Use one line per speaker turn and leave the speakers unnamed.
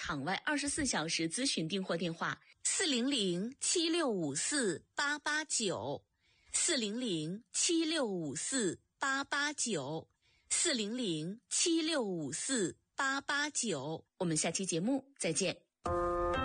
场外24小时咨询订货电话：400-7654-889，400-7654-889，我们下期节目再见。